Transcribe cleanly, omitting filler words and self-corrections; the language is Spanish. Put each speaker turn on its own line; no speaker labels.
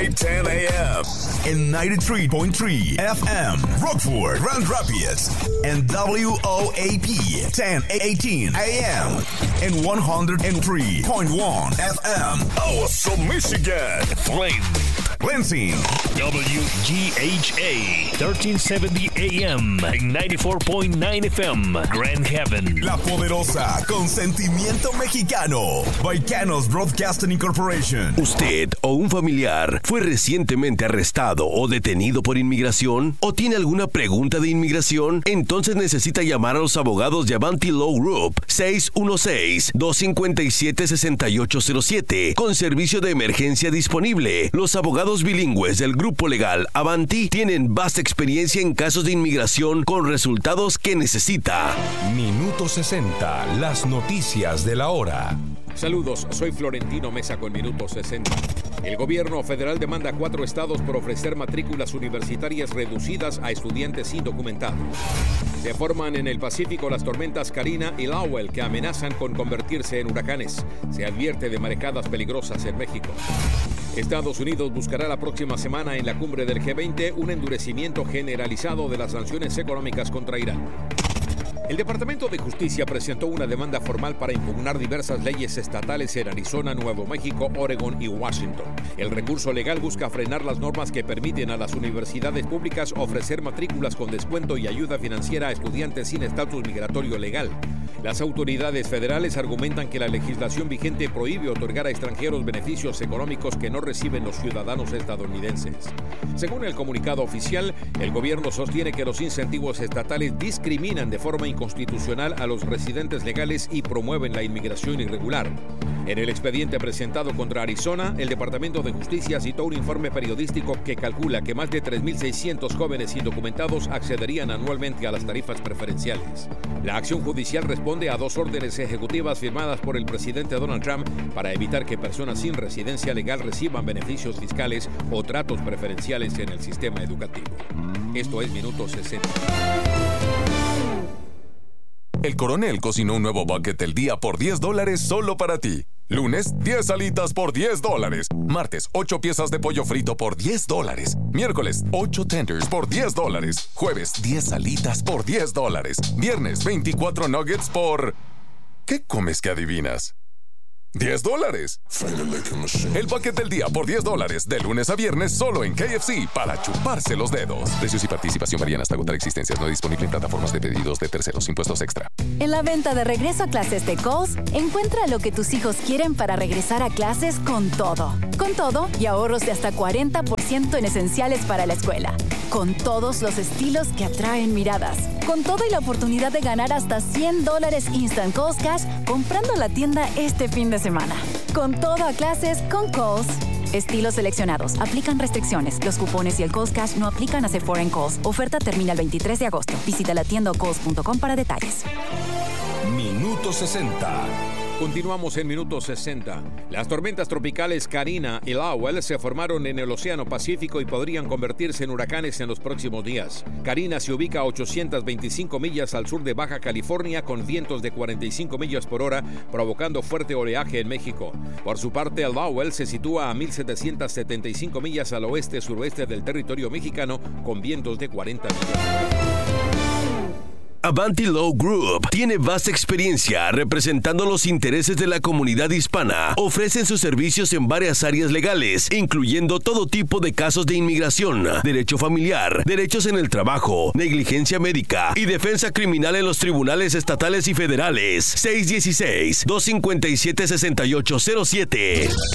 Weekday 10 a.m. in 93.3 FM, Rockford, Grand Rapids, and WOAP 1018 a.m. in 103.1 FM, Owasso, Michigan, Flint, Lansing,
WGHA 1370 AM and 94.9 FM, Grand Haven,
La Poderosa, con sentimiento mexicano, Baicanos Broadcasting Incorporation.
¿Usted o un familiar fue recientemente arrestado o detenido por inmigración? ¿O tiene alguna pregunta de inmigración? Entonces necesita llamar a los abogados de Avanti Law Group 616-257-6807 con servicio de emergencia disponible. Los abogados bilingües del grupo legal Avanti tienen vasta experiencia en casos de inmigración con resultados que necesita.
Minuto 60, las noticias de la hora.
Saludos, soy Florentino Mesa con Minuto 60. El gobierno federal demanda a 4 estados por ofrecer matrículas universitarias reducidas a estudiantes indocumentados. Se forman en el Pacífico las tormentas Karina y Lowell que amenazan con convertirse en huracanes. Se advierte de marejadas peligrosas en México. Estados Unidos buscará la próxima semana en la cumbre del G20 un endurecimiento generalizado de las sanciones económicas contra Irán. El Departamento de Justicia presentó una demanda formal para impugnar diversas leyes estatales en Arizona, Nuevo México, Oregón y Washington. El recurso legal busca frenar las normas que permiten a las universidades públicas ofrecer matrículas con descuento y ayuda financiera a estudiantes sin estatus migratorio legal. Las autoridades federales argumentan que la legislación vigente prohíbe otorgar a extranjeros beneficios económicos que no reciben los ciudadanos estadounidenses. Según el comunicado oficial, el gobierno sostiene que los incentivos estatales discriminan de forma inconstitucional a los residentes legales y promueven la inmigración irregular. En el expediente presentado contra Arizona, el Departamento de Justicia citó un informe periodístico que calcula que más de 3.600 jóvenes indocumentados accederían anualmente a las tarifas preferenciales. La acción judicial responde a 2 órdenes ejecutivas firmadas por el presidente Donald Trump para evitar que personas sin residencia legal reciban beneficios fiscales o tratos preferenciales en el sistema educativo. Esto es Minuto 60.
El Coronel cocinó un nuevo bucket del día por $10 solo para ti. Lunes, 10 alitas por $10. Martes, 8 piezas de pollo frito por $10. Miércoles, 8 tenders por $10. Jueves, 10 alitas por $10. Viernes, 24 nuggets por... ¿Qué comes que adivinas? $10. El bucket del día por $10, de lunes a viernes solo en KFC para chuparse los dedos. Precios y participación varían hasta agotar existencias. No disponible en plataformas de pedidos de terceros. Impuestos extra.
En la venta de regreso a clases de Kohl's, encuentra lo que tus hijos quieren para regresar a clases con todo. Con todo y ahorros de hasta 40% en esenciales para la escuela. Con todos los estilos que atraen miradas. Con todo y la oportunidad de ganar hasta $100 Instant Kohl's Cash comprando en la tienda este fin de semana. Con todo a clases con Kohl's. Estilos seleccionados. Aplican restricciones. Los cupones y el Kohl's Cash no aplican a Sephora en Kohl's. Oferta termina el 23 de agosto. Visita la tienda o kohls.com para detalles.
Minuto 60.
Continuamos en Minuto 60. Las tormentas tropicales Karina y Lowell se formaron en el Océano Pacífico y podrían convertirse en huracanes en los próximos días. Karina se ubica a 825 millas al sur de Baja California con vientos de 45 millas por hora, provocando fuerte oleaje en México. Por su parte, Lowell se sitúa a 1,775 millas al oeste-suroeste del territorio mexicano con vientos de 40 millas.
Avanti Law Group tiene vasta experiencia representando los intereses de la comunidad hispana. Ofrecen sus servicios en varias áreas legales, incluyendo todo tipo de casos de inmigración, derecho familiar, derechos en el trabajo, negligencia médica y defensa criminal en los tribunales estatales y federales. 616-257-6807.